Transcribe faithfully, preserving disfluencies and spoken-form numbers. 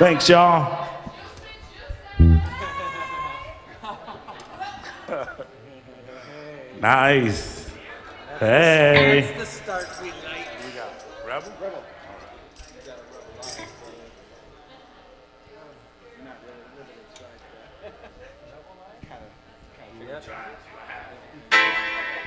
Thanks, y'all. Nice. Hey. That's the start we like. We got Rebel? Rebel. Not really limited strike, but kind of, kind of figured.